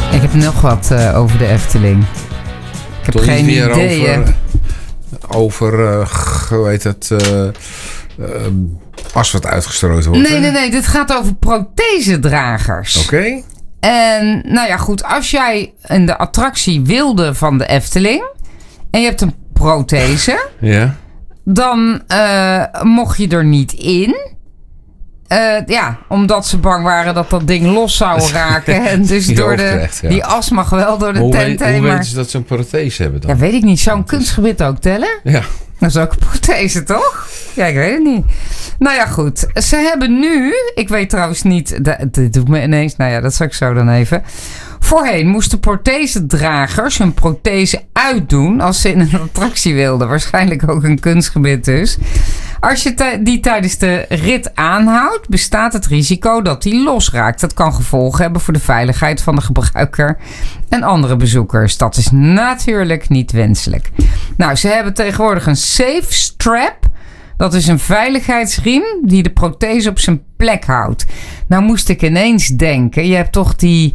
Ik heb nog wat over de Efteling. Ik heb geen idee. Over hoe heet het... as wat uitgestoten wordt. Nee. Dit gaat over prothesedragers. Oké. En nou ja, goed. Als jij in de attractie wilde van de Efteling... en je hebt een prothese... Ja. Dan mocht je er niet in... omdat ze bang waren dat dat ding los zou raken. En dus door die as mag wel door de tent heen. Hoe weten ze dat ze een prothese hebben dan? Ja, weet ik niet. Zou een kunstgebied ook tellen? Ja. Dat is ook een prothese, toch? Ja, ik weet het niet. Nou ja, goed. Ze hebben nu... Ik weet trouwens niet... Dit doet me ineens... Nou ja, dat zal ik zo dan even... Voorheen moesten prothesedragers hun prothese uitdoen... als ze in een attractie wilden. Waarschijnlijk ook een kunstgebied dus. Als je die tijdens de rit aanhoudt... bestaat het risico dat die losraakt. Dat kan gevolgen hebben voor de veiligheid van de gebruiker... en andere bezoekers. Dat is natuurlijk niet wenselijk. Nou, ze hebben tegenwoordig een safe strap... Dat is een veiligheidsriem die de prothese op zijn plek houdt. Nou moest ik ineens denken... Je hebt toch die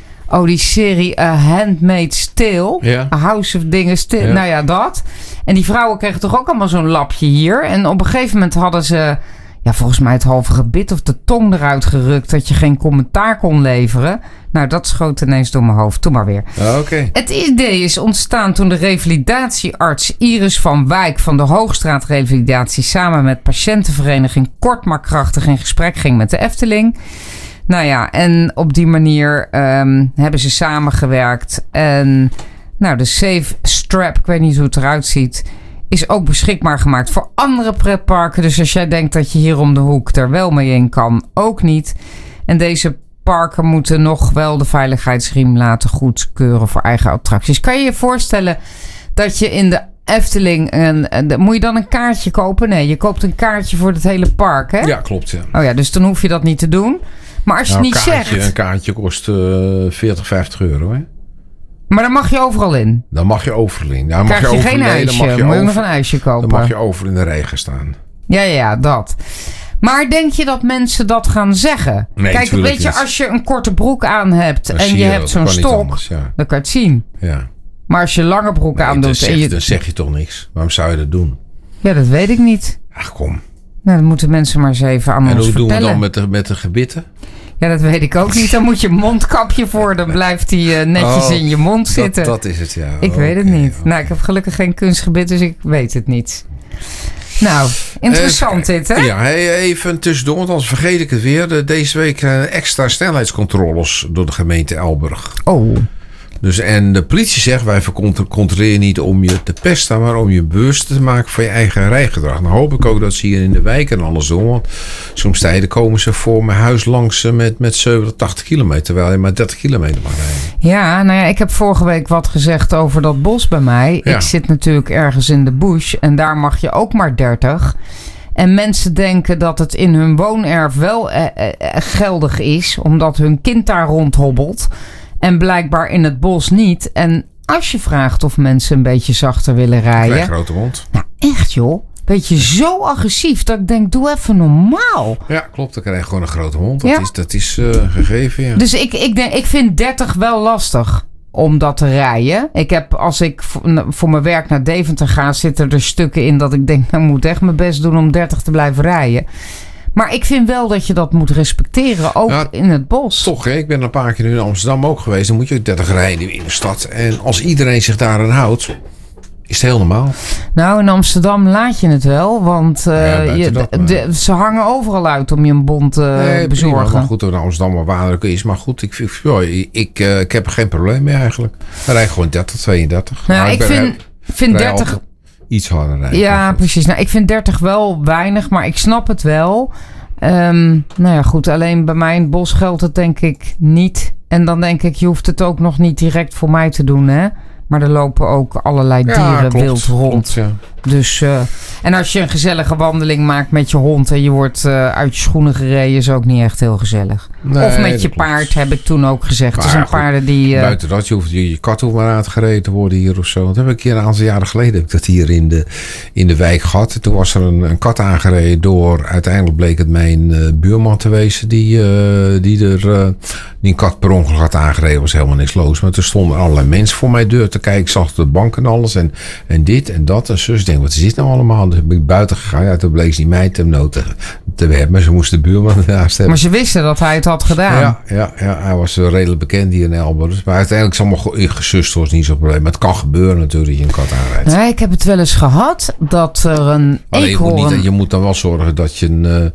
serie Handmaid's Tale. Ja. A House of Dingen Tale. Ja. Nou ja, dat. En die vrouwen kregen toch ook allemaal zo'n lapje hier. En op een gegeven moment hadden ze... Ja, volgens mij het halve gebit of de tong eruit gerukt... dat je geen commentaar kon leveren. Nou, dat schoot ineens door mijn hoofd. Doe maar weer. Oké. Het idee is ontstaan toen de revalidatiearts Iris van Wijk... van de Hoogstraat Revalidatie... samen met patiëntenvereniging Kort maar Krachtig... in gesprek ging met de Efteling. Nou ja, en op die manier hebben ze samengewerkt. En nou, de Safe Strap, ik weet niet hoe het eruit ziet... is ook beschikbaar gemaakt voor andere pretparken. Dus als jij denkt dat je hier om de hoek er wel mee in kan, ook niet. En deze parken moeten nog wel de veiligheidsriem laten goedkeuren voor eigen attracties. Kan je je voorstellen dat je in de Efteling... moet je dan een kaartje kopen? Nee, je koopt een kaartje voor het hele park, hè? Ja, klopt, ja. Oh ja, dus dan hoef je dat niet te doen. Maar als je het niet zegt... Een kaartje kost 40, 50 euro, hè? Maar dan mag je overal in. Dan mag je overal in. Dan krijg je geen ijsje. Moet je nog een ijsje kopen. Dan mag je over in de regen staan. Ja, dat. Maar denk je dat mensen dat gaan zeggen? Nee, kijk, weet je, niet. Als je een korte broek aan hebt dan en je hebt zo'n stok, anders, ja. dan kan je het zien. Ja. Maar als je lange broek aandoet... Dan zeg je toch niks. Waarom zou je dat doen? Ja, dat weet ik niet. Ach, kom. Nou, dan moeten mensen maar eens even aan ons vertellen. En hoe doen we dan met de gebitten? Ja, dat weet ik ook niet. Dan moet je mondkapje voor. Dan blijft die netjes in je mond zitten. Dat is het, ja. Ik weet het niet. Okay. Nou, ik heb gelukkig geen kunstgebit, dus ik weet het niet. Nou, interessant dit, hè? Ja, even tussendoor, want anders vergeet ik het weer. Deze week extra snelheidscontroles door de gemeente Elburg. Oh. Dus, en de politie zegt, wij controleren niet om je te pesten, maar om je bewust te maken van je eigen rijgedrag. Nou hoop ik ook dat ze hier in de wijk en alles doen. Want soms tijden komen ze voor mijn huis langs met 70, 80 kilometer, terwijl je maar 30 kilometer mag rijden. Ja, nou ja, ik heb vorige week wat gezegd over dat bos bij mij. Ja. Ik zit natuurlijk ergens in de bush en daar mag je ook maar 30. En mensen denken dat het in hun woonerf wel geldig is, omdat hun kind daar rondhobbelt. En blijkbaar in het bos niet. En als je vraagt of mensen een beetje zachter willen rijden... Een grote hond. Nou, echt joh. Beetje zo agressief dat ik denk, doe even normaal. Ja, klopt. Dan krijg je gewoon een grote hond. Ja? Dat is gegeven, ja. Dus ik vind 30 wel lastig om dat te rijden. Ik heb, als ik voor mijn werk naar Deventer ga... zitten er stukken in dat ik denk... nou, moet echt mijn best doen om 30 te blijven rijden. Maar ik vind wel dat je dat moet respecteren, ook in het bos. Toch, hè? Ik ben een paar keer in Amsterdam ook geweest. Dan moet je ook 30 rijden in de stad. En als iedereen zich daaraan houdt, is het heel normaal. Nou, in Amsterdam laat je het wel. Want ze hangen overal uit om je een bon te bezorgen. Prima, maar goed, in Amsterdam wat waarlijk is. Maar goed, ik heb er geen probleem mee eigenlijk. Dan rijd gewoon 30, 32. Nou, ik vind 30... iets harder rijden. Ja, precies. Nou, ik vind 30 wel weinig, maar ik snap het wel. Nou ja, goed. Alleen bij mij in het bos geldt het denk ik niet. En dan denk ik, je hoeft het ook nog niet direct voor mij te doen, hè. Maar er lopen ook allerlei dieren wild rond. Klopt, ja. Dus, en als je een gezellige wandeling maakt met je hond en je wordt uit je schoenen gereden, is ook niet echt heel gezellig. Nee, of met dat je klopt. paard, heb ik toen ook gezegd. Maar Er zijn ja, goed, paarden die... Buiten dat, je kat hoeft maar aangereden te worden hier of zo. Dat heb ik een keer een aantal jaren geleden heb ik dat hier in de wijk gehad. En toen was er een kat aangereden door... Uiteindelijk bleek het mijn buurman te wezen die een kat per ongeluk had aangereden. Was helemaal niks los. Maar toen stonden allerlei mensen voor mijn deur te kijken. Ik zag op de bank en alles. En dit en dat. En zus, ik denk, wat is dit nou allemaal? Dus ben ik buiten gegaan. Ja, toen bleek ze niet mij te hebben. Maar ze moest de buurman ernaast hebben. Maar ze wisten dat hij het had gedaan. Ja, hij was redelijk bekend hier in Elburg. Maar uiteindelijk is het allemaal gesust, was niet zo'n probleem. Maar het kan gebeuren natuurlijk dat je een kat aanrijdt. Nee, ik heb het wel eens gehad dat er een Alleen eekhoorn... je moet dan wel zorgen dat je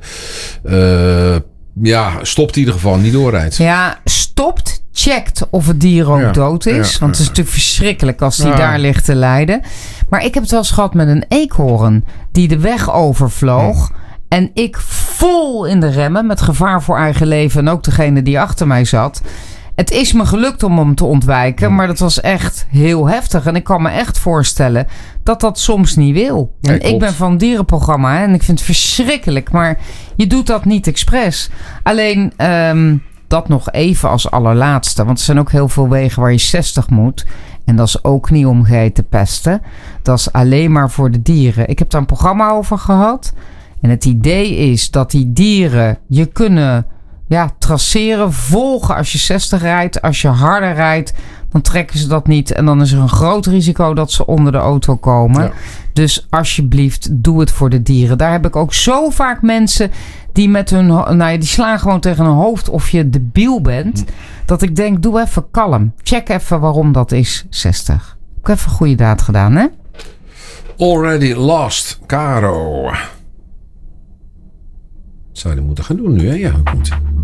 stopt in ieder geval, niet doorrijdt. Ja, stopt, checkt of het dier ook dood is. Want het is natuurlijk verschrikkelijk als die daar ligt te lijden. Maar ik heb het wel eens gehad met een eekhoorn die de weg overvloog. En ik vol in de remmen met gevaar voor eigen leven en ook degene die achter mij zat. Het is me gelukt om hem te ontwijken, maar dat was echt heel heftig. En ik kan me echt voorstellen dat dat soms niet wil. En ik ben van een dierenprogramma en ik vind het verschrikkelijk, maar je doet dat niet expres. Alleen dat nog even als allerlaatste, want er zijn ook heel veel wegen waar je 60 moet. En dat is ook niet om geit te pesten. Dat is alleen maar voor de dieren. Ik heb daar een programma over gehad. En het idee is dat die dieren je kunnen traceren, volgen als je 60 rijdt. Als je harder rijdt, dan trekken ze dat niet. En dan is er een groot risico dat ze onder de auto komen. Ja. Dus alsjeblieft, doe het voor de dieren. Daar heb ik ook zo vaak mensen die met hun... die slaan gewoon tegen hun hoofd of je debiel bent. Dat ik denk, doe even kalm. Check even waarom dat is 60. Ik heb even een goede daad gedaan, hè? Already lost, Caro. Zou je moeten gaan doen nu, hè? Ja, goed.